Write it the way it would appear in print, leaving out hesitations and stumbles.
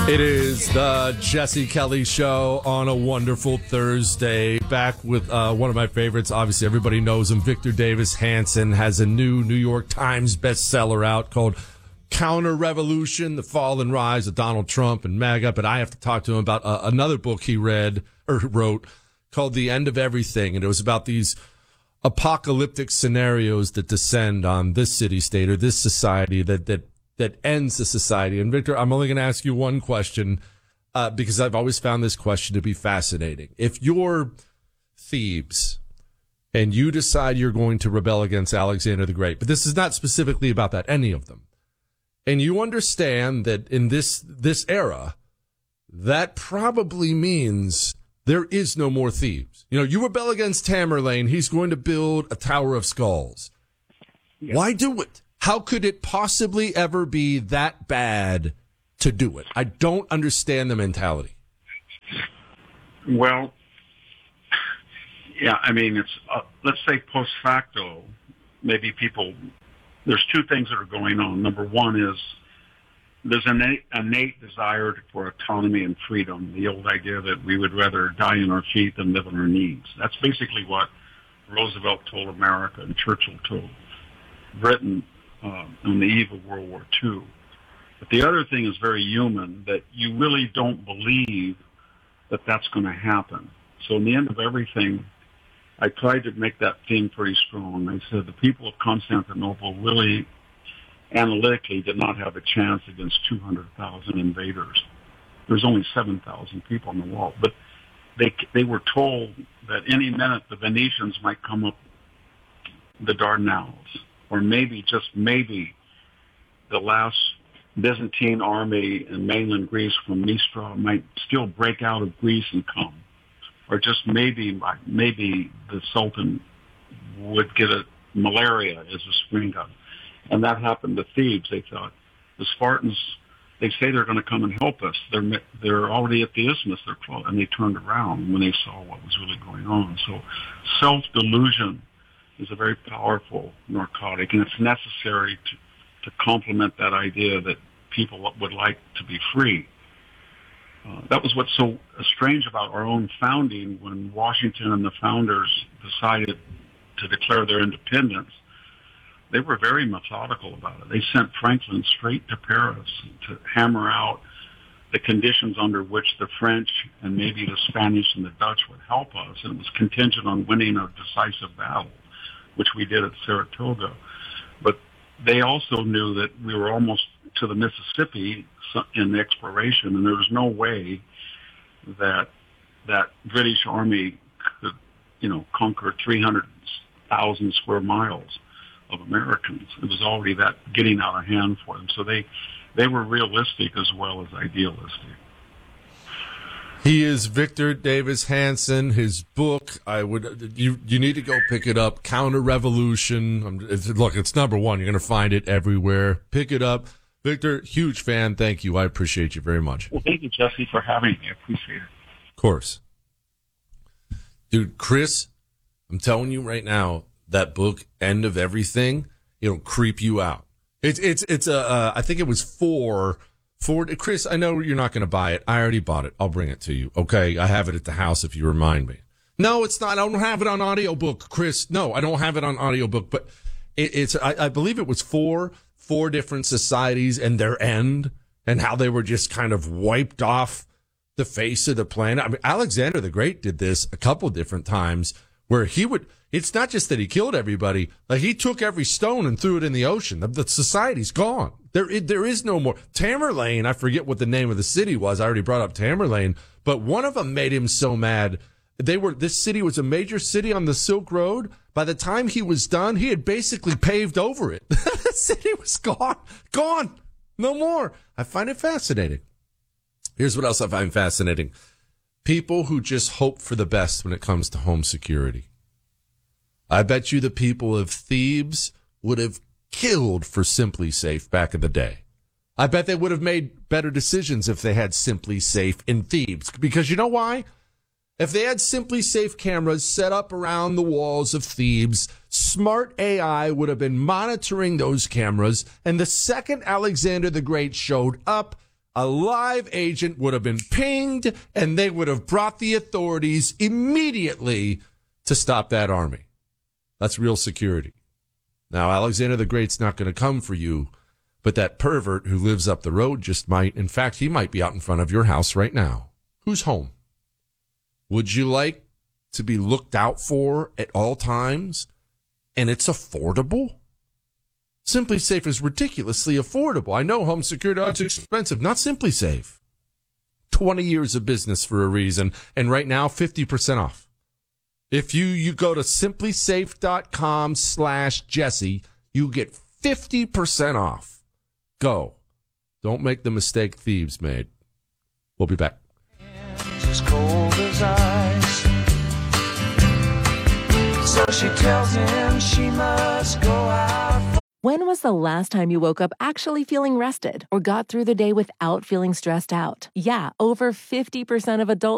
It is the Jesse Kelly Show on a wonderful Thursday. Back with one of my favorites. Obviously, everybody knows him. Victor Davis Hanson has a new New York Times bestseller out called Counter-Revolution, The Fall and Rise of Donald Trump and MAGA. But I have to talk to him about another book he wrote called The End of Everything. And it was about these apocalyptic scenarios that descend on this city-state or this society that ends the society. And Victor, I'm only going to ask you one question because I've always found this question to be fascinating. If you're Thebes and you decide you're going to rebel against Alexander the Great, but this is not specifically about that, any of them, and you understand that in this era, that probably means there is no more Thebes. You know, you rebel against Tamerlane, he's going to build a Tower of Skulls. Yep. Why do it? How could it possibly ever be that bad to do it? I don't understand the mentality. Well, yeah, I mean, it's, let's say post facto, maybe there's two things that are going on. Number one is there's an innate desire for autonomy and freedom, the old idea that we would rather die on our feet than live on our knees. That's basically what Roosevelt told America and Churchill told Britain on the eve of World War II. But the other thing is very human, that you really don't believe that that's going to happen. So in the end of everything, I tried to make that theme pretty strong. I said the people of Constantinople really analytically did not have a chance against 200,000 invaders. There's only 7,000 people on the wall. But they were told that any minute the Venetians might come up the Dardanelles, or maybe, just maybe, the last Byzantine army in mainland Greece from Mistra might still break out of Greece and come. Or just maybe the Sultan would get a malaria as a spring gun. And that happened to Thebes. They thought, the Spartans, they say they're going to come and help us. They're already at the isthmus. They're close. And they turned around when they saw what was really going on. So self-delusion is a very powerful narcotic, and it's necessary to complement that idea that people would like to be free. That was what's so strange about our own founding. When Washington and the founders decided to declare their independence, they were very methodical about it. They sent Franklin straight to Paris to hammer out the conditions under which the French and maybe the Spanish and the Dutch would help us, and it was contingent on winning a decisive battle, which we did at Saratoga. But they also knew that we were almost to the Mississippi in exploration, and there was no way that British Army could, conquer 300,000 square miles of Americans. It was already that getting out of hand for them. So they were realistic as well as idealistic. He is Victor Davis Hanson. His book, you need to go pick it up. Counter-Revolution. Look, it's number one. You're going to find it everywhere. Pick it up. Victor, huge fan. Thank you. I appreciate you very much. Well, thank you, Jesse, for having me. I appreciate it. Of course. Dude, Chris, I'm telling you right now, that book, End of Everything, it'll creep you out. It's I think it was four. Chris, I know you're not going to buy it. I already bought it. I'll bring it to you. Okay. I have it at the house if you remind me. No, it's not. I don't have it on audiobook, Chris. No, I don't have it on audiobook, but I believe it was four different societies and their end and how they were just kind of wiped off the face of the planet. I mean, Alexander the Great did this a couple different times where it's not just that he killed everybody, like he took every stone and threw it in the ocean. The society's gone. There is no more. Tamerlane, I forget what the name of the city was. I already brought up Tamerlane, but one of them made him so mad. This city was a major city on the Silk Road. By the time he was done, he had basically paved over it. The city was gone. No more. I find it fascinating. Here's what else I find fascinating. People who just hope for the best when it comes to home security. I bet you the people of Thebes would have killed for Simply Safe back in the day. I bet they would have made better decisions if they had Simply Safe in Thebes. Because you know why? If they had Simply Safe cameras set up around the walls of Thebes, smart AI would have been monitoring those cameras. And the second Alexander the Great showed up, a live agent would have been pinged and they would have brought the authorities immediately to stop that army. That's real security. Now, Alexander the Great's not going to come for you, but that pervert who lives up the road just might. In fact, he might be out in front of your house right now. Who's home? Would you like to be looked out for at all times? And it's affordable? Simply Safe is ridiculously affordable. I know home security, it's expensive. Not Simply Safe. 20 years of business for a reason. And right now, 50% off. If you go to simplysafe.com/Jesse, you get 50% off. Go. Don't make the mistake thieves made. We'll be back. As cold as ice. So she tells him she must go out. When was the last time you woke up actually feeling rested or got through the day without feeling stressed out? Yeah, over 50% of adults